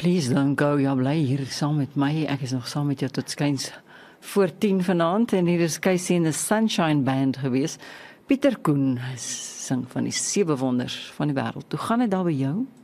Please don't go, ja bly hier saam met my. Ek is nog saam met jou tot skuins voor 10 vanaand en hier is Casey in the Sunshine Band gewees. Pieter Koen sing van die 7 wonders van die wêreld. Hoe gaan dit daar by jou?